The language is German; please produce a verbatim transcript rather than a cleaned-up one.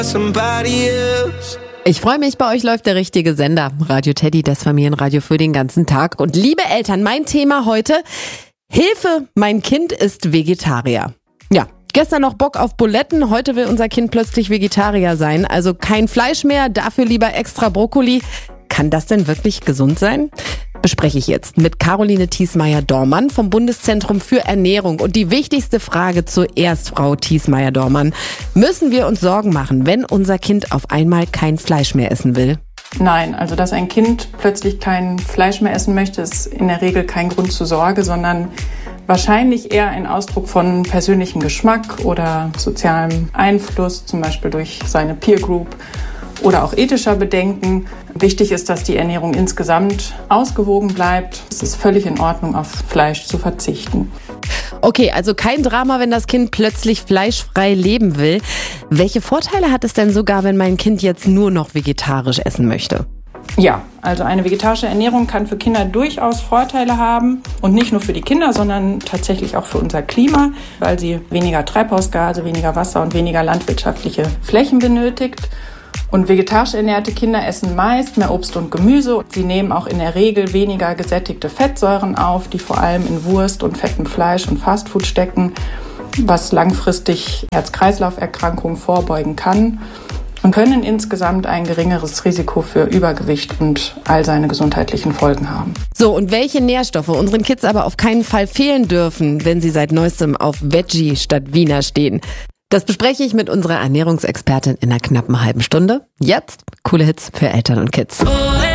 somebody else. Ich freue mich, bei euch läuft der richtige Sender. Radio Teddy, das Familienradio für den ganzen Tag. Und liebe Eltern, mein Thema heute: Hilfe, mein Kind ist Vegetarier. Ja, gestern noch Bock auf Buletten, heute will unser Kind plötzlich Vegetarier sein. Also kein Fleisch mehr, dafür lieber extra Brokkoli. Kann das denn wirklich gesund sein? Bespreche ich jetzt mit Caroline Thiesmeier-Dormann vom Bundeszentrum für Ernährung. Und die wichtigste Frage zuerst, Frau Thiesmeier-Dormann: Müssen wir uns Sorgen machen, wenn unser Kind auf einmal kein Fleisch mehr essen will? Nein, also dass ein Kind plötzlich kein Fleisch mehr essen möchte, ist in der Regel kein Grund zur Sorge, sondern wahrscheinlich eher ein Ausdruck von persönlichem Geschmack oder sozialem Einfluss, zum Beispiel durch seine Peer Group oder auch ethischer Bedenken. Wichtig ist, dass die Ernährung insgesamt ausgewogen bleibt. Es ist völlig in Ordnung, auf Fleisch zu verzichten. Okay, also kein Drama, wenn das Kind plötzlich fleischfrei leben will. Welche Vorteile hat es denn sogar, wenn mein Kind jetzt nur noch vegetarisch essen möchte? Ja, also eine vegetarische Ernährung kann für Kinder durchaus Vorteile haben. Und nicht nur für die Kinder, sondern tatsächlich auch für unser Klima, weil sie weniger Treibhausgase, weniger Wasser und weniger landwirtschaftliche Flächen benötigt. Und vegetarisch ernährte Kinder essen meist mehr Obst und Gemüse. Sie nehmen auch in der Regel weniger gesättigte Fettsäuren auf, die vor allem in Wurst und fettem Fleisch und Fastfood stecken, was langfristig Herz-Kreislauf-Erkrankungen vorbeugen kann und können insgesamt ein geringeres Risiko für Übergewicht und all seine gesundheitlichen Folgen haben. So, und welche Nährstoffe unseren Kids aber auf keinen Fall fehlen dürfen, wenn sie seit neuestem auf Veggie statt Wiener stehen? Das bespreche ich mit unserer Ernährungsexpertin in einer knappen halben Stunde. Jetzt coole Hits für Eltern und Kids.